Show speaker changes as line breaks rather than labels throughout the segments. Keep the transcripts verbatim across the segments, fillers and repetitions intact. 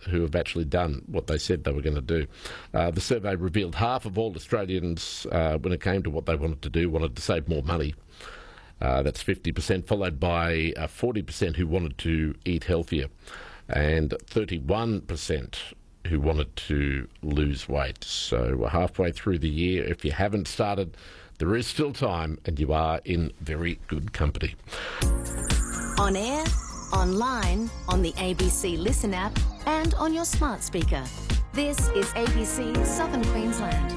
who have actually done what they said they were going to do. Uh, the survey revealed half of all Australians, uh, when it came to what they wanted to do, wanted to save more money. Uh, that's fifty percent, followed by uh, forty percent who wanted to eat healthier, and thirty-one percent who wanted to lose weight. So we're halfway through the year. If you haven't started, there is still time, and you are in very good company.
On air, online, on the A B C Listen app, and on your smart speaker. This is A B C Southern Queensland.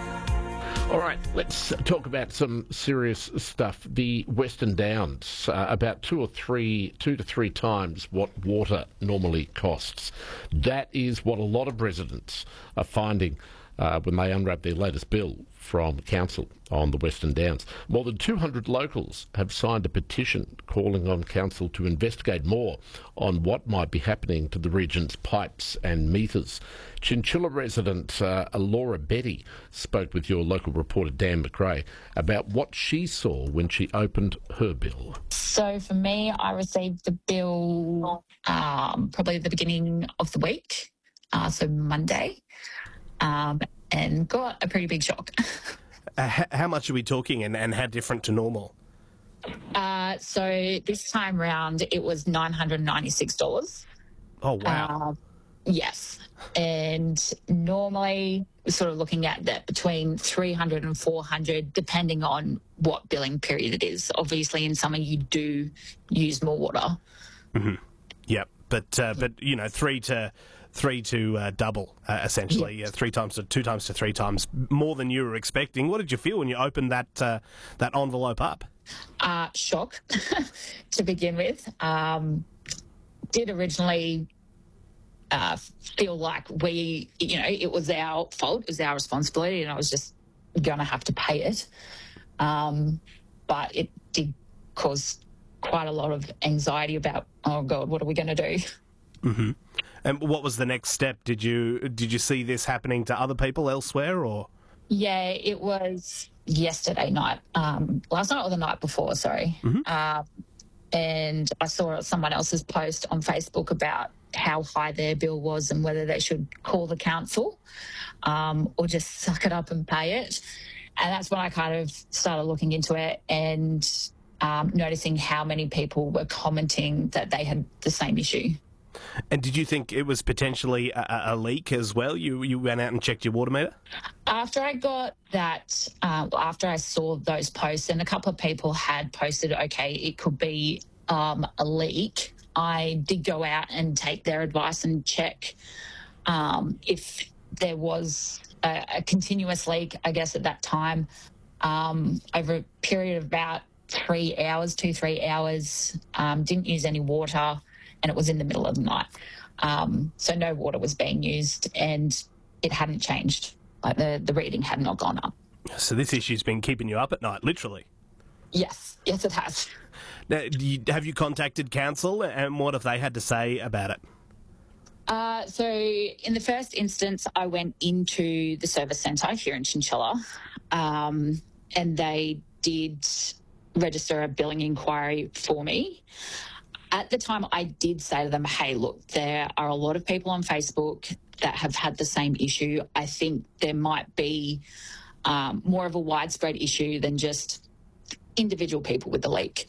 All right, let's talk about some serious stuff. The Western Downs, uh, about two or three, two to three times what water normally costs. That is what a lot of residents are finding uh, when they unwrap their latest bill from council on the Western Downs. More than two hundred locals have signed a petition calling on council to investigate more on what might be happening to the region's pipes and meters. Chinchilla resident uh, Laura Betty spoke with your local reporter Dan McRae about what she saw when she opened her bill.
So for me, I received the bill um, probably at the beginning of the week, uh, so Monday, um, and got a pretty big shock.
Uh, how much are we talking, and, and how different to normal?
Uh, so this time round, it was nine hundred ninety-six dollars.
Oh, wow.
Uh, yes. And normally we're sort of looking at that between three hundred and four hundred, depending on what billing period it is. Obviously, in summer, you do use more water.
Mm-hmm. Yep. But, uh, but you know, three to... Three to uh, double, uh, essentially, yeah. uh, three times to two times to three times more than you were expecting. What did you feel when you opened that uh, that envelope up?
Uh, shock, to begin with. Um, did originally uh, feel like we, you know, it was our fault, it was our responsibility, and I was just going to have to pay it. Um, but it did cause quite a lot of anxiety about, oh God, what are we going to do?
Mm-hmm. And what was the next step? Did you did you see this happening to other people elsewhere, or?
Yeah, it was yesterday night, um, last night or the night before, sorry.
Mm-hmm.
Um, and I saw someone else's post on Facebook about how high their bill was and whether they should call the council um, or just suck it up and pay it. And that's when I kind of started looking into it and um, noticing how many people were commenting that they had the same issue.
And did you think it was potentially a, a leak as well? You you went out and checked your water meter?
After I got that, uh, after I saw those posts, and a couple of people had posted, okay, it could be um, a leak, I did go out and take their advice and check um, if there was a, a continuous leak, I guess, at that time, um, over a period of about three hours, two, three hours, um, didn't use any water, and it was in the middle of the night. Um, so no water was being used, and it hadn't changed. Like the, the reading had not gone up.
So this issue's been keeping you up at night, literally?
Yes, yes it has.
Now, do you, have you contacted council, and what have they had to say about it?
Uh, so in the first instance, I went into the service centre here in Chinchilla, um, and they did register a billing inquiry for me. At the time, I did say to them, hey, look, there are a lot of people on Facebook that have had the same issue. I think there might be um, more of a widespread issue than just individual people with the leak.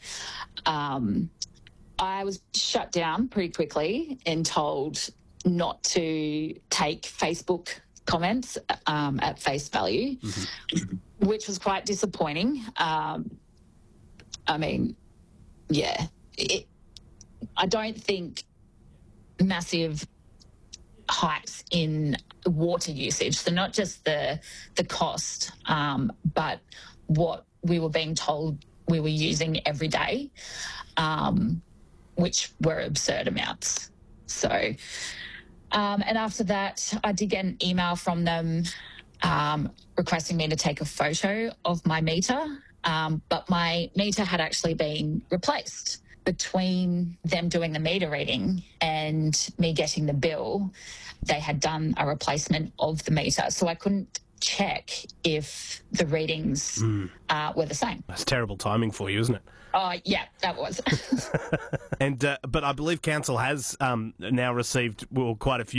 Um, I was shut down pretty quickly and told not to take Facebook comments um, at face value, mm-hmm. which was quite disappointing. Um, I mean, yeah, it, I don't think massive hikes in water usage, so not just the the cost, um, but what we were being told we were using every day, um, which were absurd amounts. So, um, and after that, I did get an email from them um, requesting me to take a photo of my meter, um, but my meter had actually been replaced. Between them doing the meter reading and me getting the bill, they had done a replacement of the meter. So I couldn't check if the readings mm. uh, were the same.
That's terrible timing for you, isn't it?
Oh, yeah, that was.
and uh, But I believe council has um, now received, well, quite a few